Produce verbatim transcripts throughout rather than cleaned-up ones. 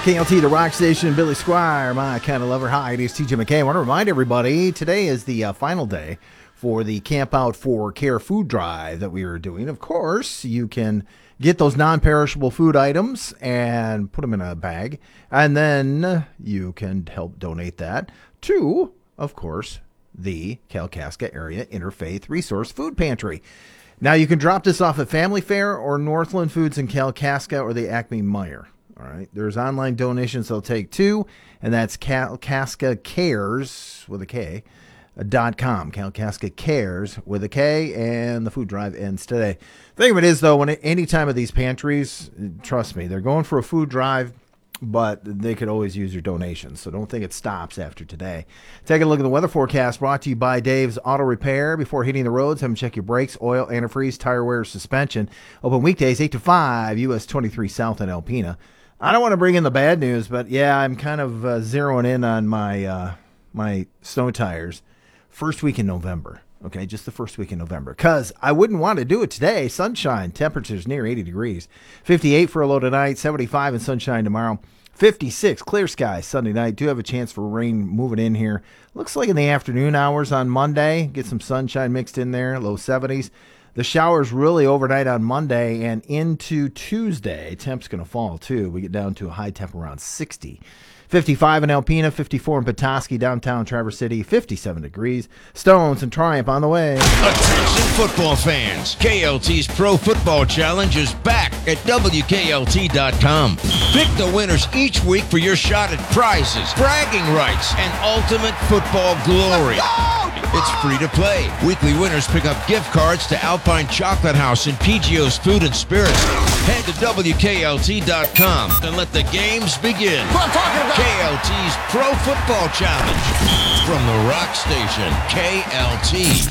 K L T, the rock station, Billy Squire, my kind of lover. Hi, it is T J McKay. I want to remind everybody, today is the uh, final day for the Camp Out for Care food drive that we are doing. Of course, you can get those non-perishable food items and put them in a bag, and then you can help donate that to, of course, the Kalkaska Area Interfaith Resource Food Pantry. Now, you can drop this off at Family Fare or Northland Foods in Kalkaska or the Acme Meijer. All right. There's online donations they'll take too, and that's Kalkaska Cares with a K dot com. Kalkaska Cares with a K, and the food drive ends today. The thing of it is, though, when any time of these pantries, trust me, they're going for a food drive, but they could always use your donations, so don't think it stops after today. Take a look at the weather forecast brought to you by Dave's Auto Repair. Before hitting the roads, have them check your brakes, oil, antifreeze, tire wear, suspension. Open weekdays eight to five, U S twenty-three South in Alpena. I don't want to bring in the bad news, but yeah, I'm kind of uh, zeroing in on my uh, my snow tires first week in November. Okay, just the first week in November, because I wouldn't want to do it today. Sunshine, temperatures near eighty degrees, fifty-eight for a low tonight, seventy-five in sunshine tomorrow, fifty-six clear skies Sunday night. Do have a chance for rain moving in here. Looks like in the afternoon hours on Monday, get some sunshine mixed in there, low seventies. The showers really overnight on Monday and into Tuesday. Temp's going to fall, too. We get down to a high temp around sixty. fifty-five in Alpena, fifty-four in Petoskey, downtown Traverse City, fifty-seven degrees. Stones and Triumph on the way. Attention football fans. K L T's Pro Football Challenge is back at W K L T dot com. Pick the winners each week for your shot at prizes, bragging rights, and ultimate football glory. It's free to play. Weekly winners pick up gift cards to Alpine Chocolate House and P G O's Food and Spirits. Head to W K L T dot com and let the games begin. K L T's Pro Football Challenge. From the rock station, K L T.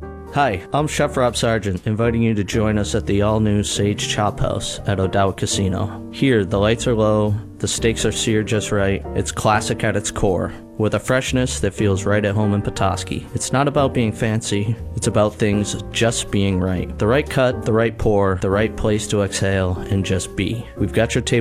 Hi, I'm Chef Rob Sargent, inviting you to join us at the all-new Sage Chop House at O'Dowd Casino. Here, the lights are low, the steaks are seared just right, it's classic at its core, with a freshness that feels right at home in Petoskey. It's not about being fancy, it's about things just being right. The right cut, the right pour, the right place to exhale, and just be. We've got your table